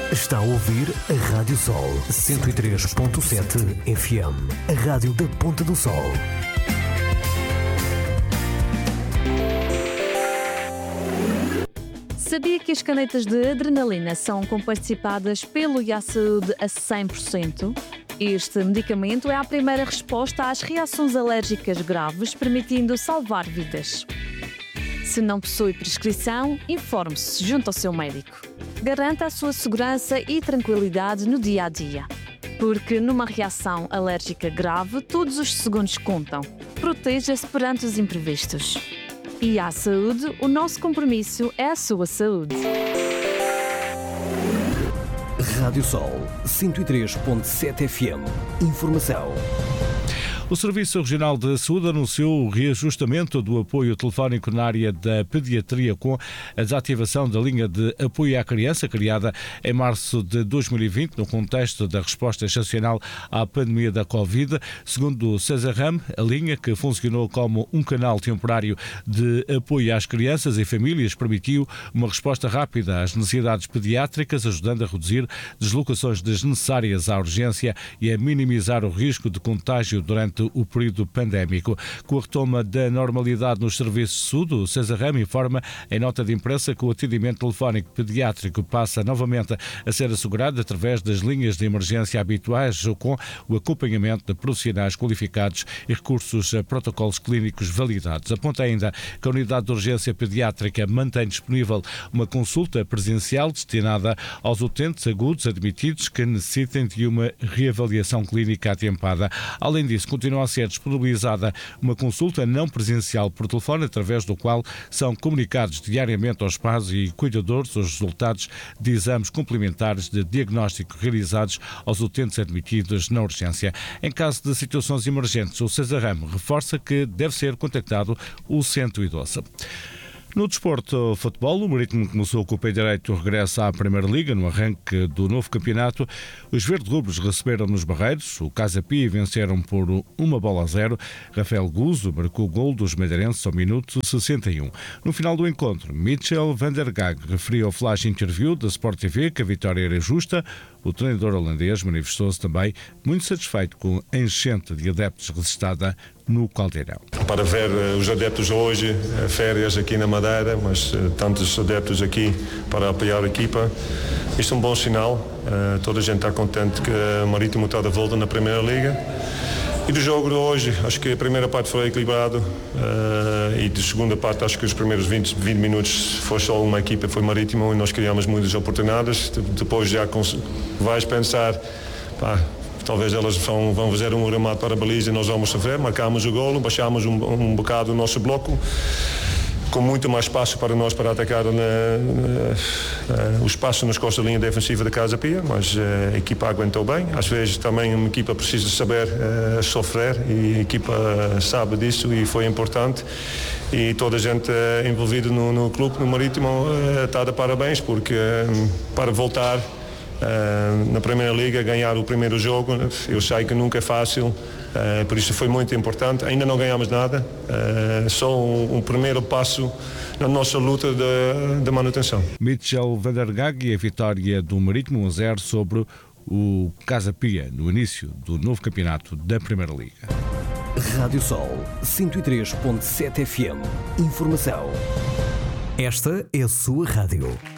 Está a ouvir a Rádio Sol 103.7 FM, a rádio da Ponta do Sol. Sabia que as canetas de adrenalina são comparticipadas pelo IASaúde a 100%? Este medicamento é a primeira resposta às reações alérgicas graves, permitindo salvar vidas. Se não possui prescrição, informe-se junto ao seu médico. Garanta a sua segurança e tranquilidade no dia a dia. Porque numa reação alérgica grave, todos os segundos contam. Proteja-se perante os imprevistos. IASaúde, o nosso compromisso é a sua saúde. Rádio Sol 103.7 FM. Informação. O Serviço Regional de Saúde anunciou o reajustamento do apoio telefónico na área da pediatria com a desativação da linha de apoio à criança, criada em março de 2020, no contexto da resposta excepcional à pandemia da Covid. Segundo o Cesarram, a linha, que funcionou como um canal temporário de apoio às crianças e famílias, permitiu uma resposta rápida às necessidades pediátricas, ajudando a reduzir deslocações desnecessárias à urgência e a minimizar o risco de contágio durante o período pandémico. Com a retoma da normalidade nos serviços de saúde, o Cesarram informa em nota de imprensa que o atendimento telefónico pediátrico passa novamente a ser assegurado através das linhas de emergência habituais ou com o acompanhamento de profissionais qualificados e recursos a protocolos clínicos validados. Aponta ainda que a unidade de urgência pediátrica mantém disponível uma consulta presencial destinada aos utentes agudos admitidos que necessitem de uma reavaliação clínica atempada. Além disso, continua a ser disponibilizada uma consulta não presencial por telefone, através do qual são comunicados diariamente aos pais e cuidadores os resultados de exames complementares de diagnóstico realizados aos utentes admitidos na urgência. Em caso de situações emergentes, o Cesarram reforça que deve ser contactado o 112. No desporto futebol, o Marítimo começou com o pé direito o regresso à Primeira Liga. No arranque do novo campeonato, os verde-rubros receberam nos Barreiros o Casa Pia e venceram por 1-0. Rafael Guzo marcou o gol dos madeirenses ao minuto 61. No final do encontro, Mitchell van der Gaag referiu ao Flash Interview da Sport TV que a vitória era justa. O treinador holandês manifestou-se também muito satisfeito com a enchente de adeptos registada no Caldeirão. Para ver os adeptos hoje, férias aqui na Madeira, mas tantos adeptos aqui para apoiar a equipa, isto é um bom sinal. Toda a gente está contente que o Marítimo está de volta na Primeira Liga. E do jogo de hoje, acho que a primeira parte foi equilibrado e de segunda parte acho que os primeiros 20 minutos foi só uma equipa, foi Marítimo, e nós criamos muitas oportunidades. Depois já vais pensar, talvez elas vão fazer um remate para a baliza e nós vamos sofrer. Marcámos o golo, baixámos um bocado o nosso bloco, com muito mais espaço para nós para atacar o espaço nas costas da linha defensiva da Casa Pia, mas a equipa aguentou bem. Às vezes também uma equipa precisa saber sofrer e a equipa sabe disso e foi importante. E toda a gente envolvida no clube, no Marítimo, está de parabéns, porque para voltar na Primeira Liga, ganhar o primeiro jogo, eu sei que nunca é fácil, por isso foi muito importante. Ainda não ganhamos nada, só um primeiro passo na nossa luta de manutenção. Mitchell van der Gaag e a vitória do Marítimo 1-0 sobre o Casa Pia no início do novo campeonato da Primeira Liga. Rádio Sol 103.7 FM. Informação. Esta é a sua rádio.